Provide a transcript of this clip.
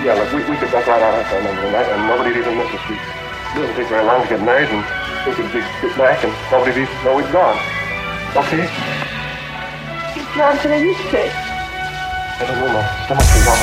Yeah, look, we could duck right out after another night, and nobody'd even miss us. It doesn't take very long to get married, and we could just sit back, and nobody'd even know we'd gone. Okay? John, can I use it? I don't know, my stomach is all